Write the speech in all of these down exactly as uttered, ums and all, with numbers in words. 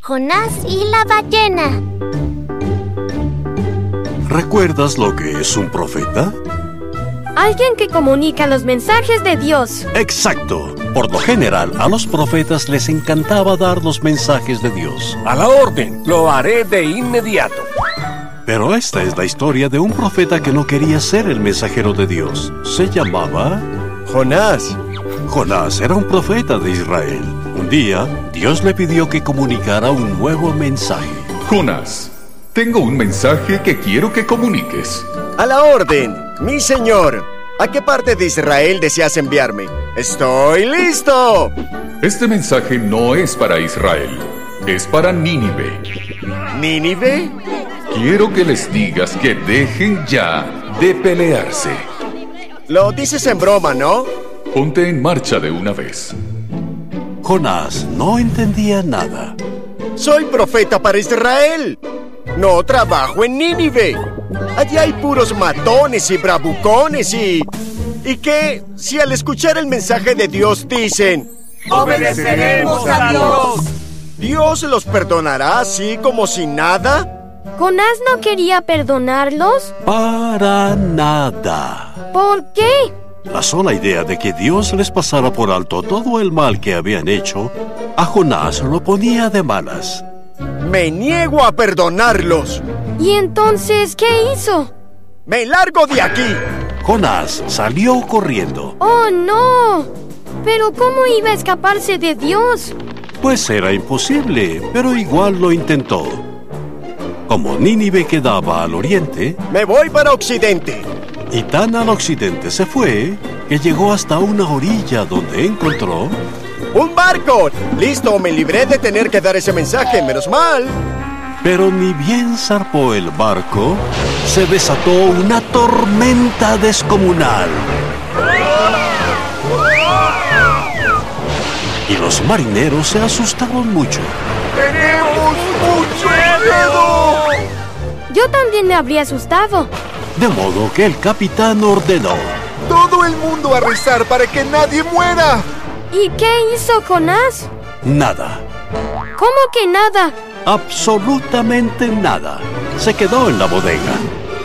Jonás y la ballena. ¿Recuerdas lo que es un profeta? Alguien que comunica los mensajes de Dios. Exacto. Por lo general, a los profetas les encantaba dar los mensajes de Dios. A la orden, lo haré de inmediato. Pero esta es la historia de un profeta que no quería ser el mensajero de Dios. Se llamaba... Jonás. Jonás era un profeta de Israel. Un día, Dios le pidió que comunicara un nuevo mensaje. Jonás, tengo un mensaje que quiero que comuniques. A la orden, mi señor. ¿A qué parte de Israel deseas enviarme? ¡Estoy listo! Este mensaje no es para Israel, es para Nínive. ¿Nínive? Quiero que les digas que dejen ya de pelearse. Lo dices en broma, ¿no? Ponte en marcha de una vez. Jonás no entendía nada. Soy profeta para Israel. No trabajo en Nínive. Allí hay puros matones y bravucones y... ¿Y qué si al escuchar el mensaje de Dios dicen... ¡Obedeceremos a Dios! ¿Dios los perdonará así como sin nada? ¿Jonás no quería perdonarlos? Para nada. ¿Por qué? La sola idea de que Dios les pasara por alto todo el mal que habían hecho, a Jonás lo ponía de malas. Me niego a perdonarlos. ¿Y entonces qué hizo? ¡Me largo de aquí! Jonás salió corriendo. ¡Oh, no! ¿Pero cómo iba a escaparse de Dios? Pues era imposible, pero igual lo intentó. Como Nínive quedaba al oriente... ¡Me voy para Occidente! Y tan al occidente se fue, que llegó hasta una orilla donde encontró... ¡Un barco! ¡Listo! Me libré de tener que dar ese mensaje, menos mal. Pero ni bien zarpó el barco, se desató una tormenta descomunal. Y los marineros se asustaron mucho. ¡Tenemos mucho miedo! Yo también me habría asustado. De modo que el capitán ordenó: ¡Todo el mundo a rezar para que nadie muera! ¿Y qué hizo Jonás? Nada. ¿Cómo que nada? Absolutamente nada. Se quedó en la bodega.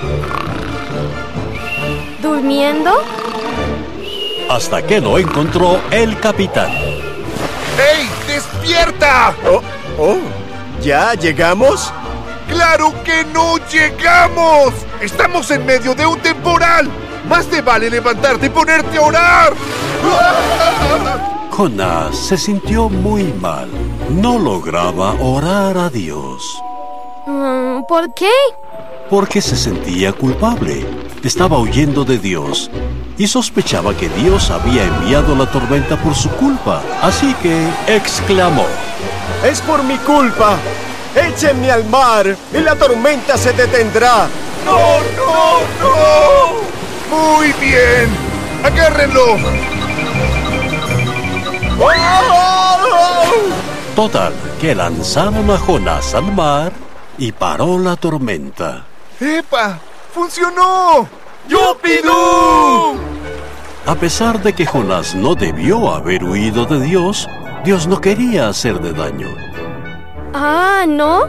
¿Durmiendo? Hasta que lo encontró el capitán. ¡Ey! ¡Despierta! Oh, oh, ¿ya llegamos? ¡Claro que no llegamos! ¡Estamos en medio de un temporal! ¡Más te vale levantarte y ponerte a orar! Jonás se sintió muy mal. No lograba orar a Dios. Mm, ¿Por qué? Porque se sentía culpable. Estaba huyendo de Dios y sospechaba que Dios había enviado la tormenta por su culpa. Así que exclamó: ¡Es por mi culpa! ¡Échenme al mar y la tormenta se detendrá! ¡No, no, no! ¡Muy bien! ¡Agárrenlo! Total, que lanzaron a Jonás al mar y paró la tormenta. ¡Epa! ¡Funcionó! ¡Yupidú! A pesar de que Jonás no debió haber huido de Dios, Dios no quería hacerle daño. Ah, ¿no?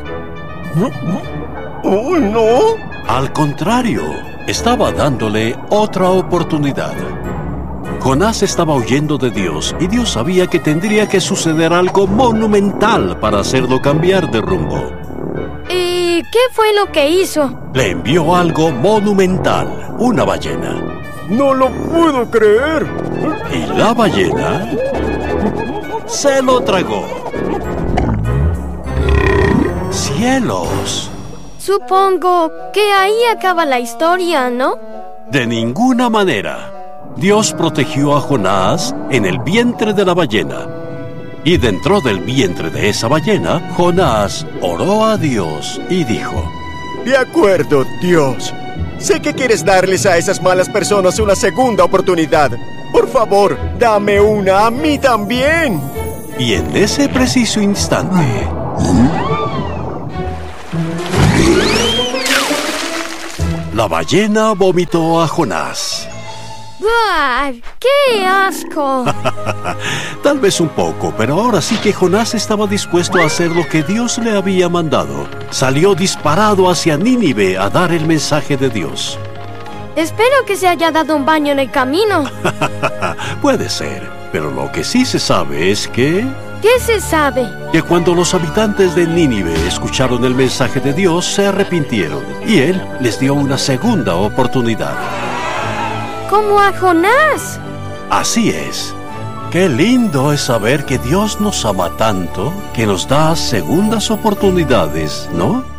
¡Oh, no! Al contrario, estaba dándole otra oportunidad. Jonás estaba huyendo de Dios y Dios sabía que tendría que suceder algo monumental para hacerlo cambiar de rumbo. ¿Y qué fue lo que hizo? Le envió algo monumental, una ballena. ¡No lo puedo creer! Y la ballena se lo tragó. ¡Cielos! Supongo que ahí acaba la historia, ¿no? De ninguna manera. Dios protegió a Jonás en el vientre de la ballena. Y dentro del vientre de esa ballena, Jonás oró a Dios y dijo: De acuerdo, Dios. Sé que quieres darles a esas malas personas una segunda oportunidad. Por favor, dame una a mí también. Y en ese preciso instante... la ballena vomitó a Jonás. ¡Bah! ¡Qué asco! Tal vez un poco, pero ahora sí que Jonás estaba dispuesto a hacer lo que Dios le había mandado. Salió disparado hacia Nínive a dar el mensaje de Dios. Espero que se haya dado un baño en el camino. Puede ser, pero lo que sí se sabe es que... ¿Qué se sabe? Que cuando los habitantes de Nínive escucharon el mensaje de Dios, se arrepintieron, y Él les dio una segunda oportunidad. ¡Como a Jonás! Así es. Qué lindo es saber que Dios nos ama tanto que nos da segundas oportunidades, ¿no?